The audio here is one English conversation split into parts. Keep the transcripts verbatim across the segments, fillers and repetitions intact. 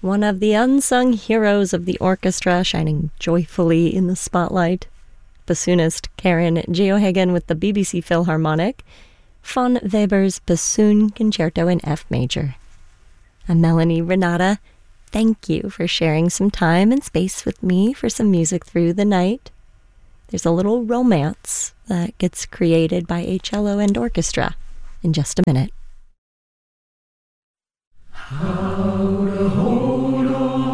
one of the unsung heroes of the orchestra, shining joyfully in the spotlight. Bassoonist Karen Geohagen with the B B C Philharmonic, von Weber's Bassoon Concerto in F major. I'm Melanie Renata. Thank you for sharing some time and space with me for some music through the night. There's a little romance that gets created by a cello and orchestra in just a minute. How to hold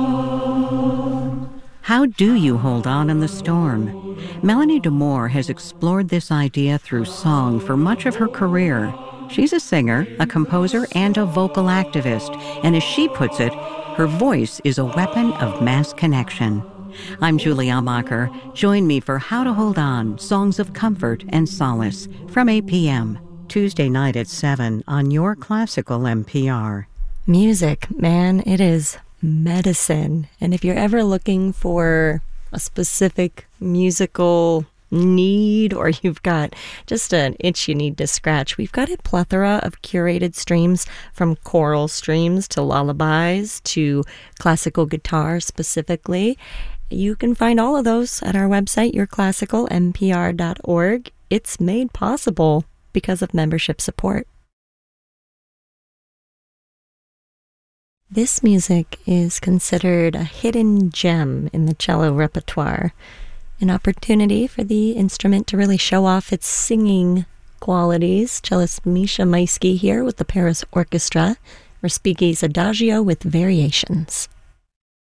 on. How do you hold on in the storm? Melanie D'Amour has explored this idea through song for much of her career. She's a singer, a composer, and a vocal activist, and as she puts it, her voice is a weapon of mass connection. I'm Julie Almacher. Join me for How to Hold On, Songs of Comfort and Solace from eight p.m. Tuesday night at seven on your classical N P R. Music, man, it is medicine. And if you're ever looking for a specific musical need, or you've got just an itch you need to scratch, we've got a plethora of curated streams, from choral streams to lullabies to classical guitar specifically. You can find all of those at our website, your classical N P R dot org. It's made possible because of membership support. This music is considered a hidden gem in the cello repertoire, an opportunity for the instrument to really show off its singing qualities. Cellist Misha Maisky here with the Paris Orchestra, Respighi's Adagio with Variations.